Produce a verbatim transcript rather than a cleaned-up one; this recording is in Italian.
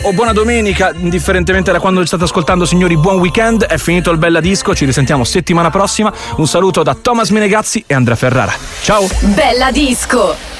o buona domenica, indifferentemente da quando state ascoltando, signori. Buon weekend, è finito il Bella Disco, ci risentiamo settimana prossima. Un saluto da Thomas Menegazzi e Andrea Ferrara. Ciao. Bella Disco.